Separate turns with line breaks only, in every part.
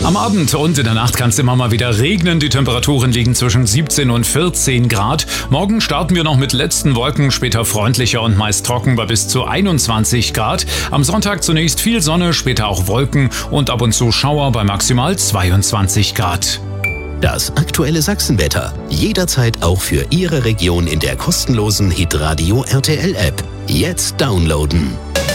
Am Abend und in der Nacht kann es immer mal wieder regnen. Die Temperaturen liegen zwischen 17 und 14 Grad. Morgen starten wir noch mit letzten Wolken, später freundlicher und meist trocken bei bis zu 21 Grad. Am Sonntag zunächst viel Sonne, später auch Wolken und ab und zu Schauer bei maximal 22 Grad.
Das aktuelle Sachsenwetter. Jederzeit auch für Ihre Region in der kostenlosen Hitradio RTL App. Jetzt downloaden.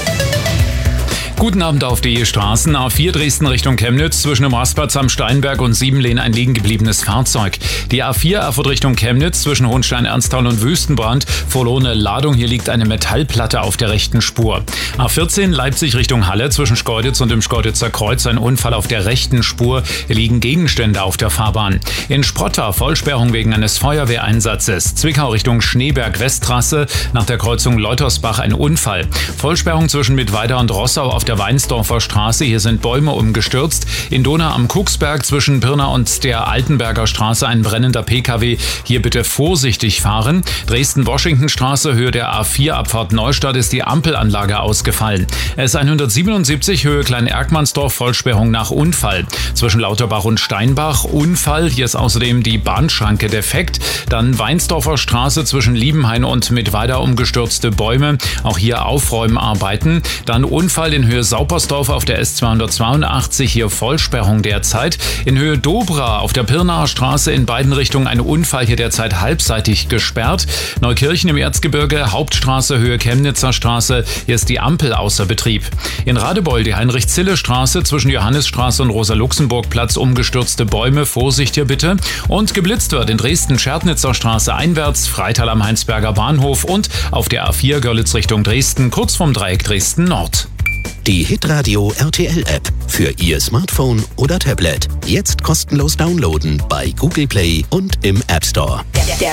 Guten Abend auf die Straßen. A4 Dresden Richtung Chemnitz, zwischen dem Rastplatz am Steinberg und Siebenlehn ein liegen gebliebenes Fahrzeug. Die A4 Erfurt Richtung Chemnitz, zwischen Hohenstein-Ernsthal und Wüstenbrand, verlorene Ladung, hier liegt eine Metallplatte auf der rechten Spur. A14 Leipzig Richtung Halle, zwischen Schkeuditz und dem Schkeuditzer Kreuz ein Unfall auf der rechten Spur, hier liegen Gegenstände auf der Fahrbahn. In Sprotta Vollsperrung wegen eines Feuerwehreinsatzes. Zwickau Richtung Schneeberg-Westtrasse, nach der Kreuzung Leutersbach ein Unfall. Vollsperrung zwischen Mittweida und Rossau auf der Weinsdorfer Straße, hier sind Bäume umgestürzt. In Donau am Kucksberg zwischen Pirna und der Altenberger Straße ein brennender PKW, hier bitte vorsichtig fahren. Dresden-Washington-Straße, Höhe der A4 Abfahrt Neustadt ist die Ampelanlage ausgefallen. S177 Höhe Klein-Erkmannsdorf, Vollsperrung nach Unfall. Zwischen Lauterbach und Steinbach Unfall, hier ist außerdem die Bahnschranke defekt. Dann Weinsdorfer Straße zwischen Liebenhain und Mittweida umgestürzte Bäume, auch hier Aufräumarbeiten. Dann Unfall in Höhe Saupersdorf auf der S282, hier Vollsperrung derzeit. In Höhe Dobra auf der Pirnaer Straße in beiden Richtungen ein Unfall, hier derzeit halbseitig gesperrt. Neukirchen im Erzgebirge, Hauptstraße, Höhe Chemnitzer Straße, hier ist die Ampel außer Betrieb. In Radebeul die Heinrich-Zille-Straße zwischen Johannisstraße und Rosa-Luxemburg-Platz umgestürzte Bäume, Vorsicht hier bitte. Und geblitzt wird in Dresden-Scherdnitzer Straße einwärts, Freital am Heinsberger Bahnhof und auf der A4 Görlitz Richtung Dresden, kurz vom Dreieck Dresden Nord.
Die Hitradio RTL App für Ihr Smartphone oder Tablet. Jetzt kostenlos downloaden bei Google Play und im App Store.